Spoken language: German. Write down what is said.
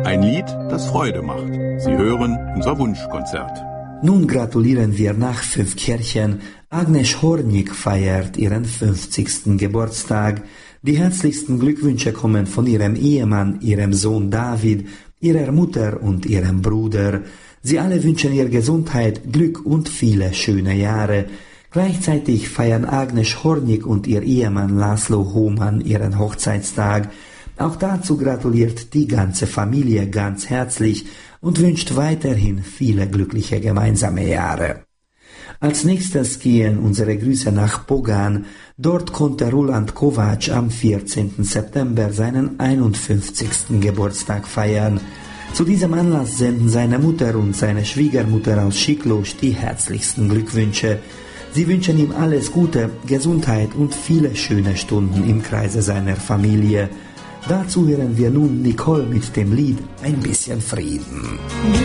Ein Lied, das Freude macht. Sie hören unser Wunschkonzert. Nun gratulieren wir nach 5 Kirchen. Agnes Hornig feiert ihren 50. Geburtstag. Die herzlichsten Glückwünsche kommen von ihrem Ehemann, ihrem Sohn David, ihrer Mutter und ihrem Bruder. Sie alle wünschen ihr Gesundheit, Glück und viele schöne Jahre. Gleichzeitig feiern Agnes Hornig und ihr Ehemann Laszlo Hohmann ihren Hochzeitstag. Auch dazu gratuliert die ganze Familie ganz herzlich und wünscht weiterhin viele glückliche gemeinsame Jahre. Als nächstes gehen unsere Grüße nach Pogan. Dort konnte Roland Kovac am 14. September seinen 51. Geburtstag feiern. Zu diesem Anlass senden seine Mutter und seine Schwiegermutter aus Schicklosch die herzlichsten Glückwünsche. Sie wünschen ihm alles Gute, Gesundheit und viele schöne Stunden im Kreise seiner Familie. Dazu hören wir nun Nicole mit dem Lied Ein bisschen Frieden.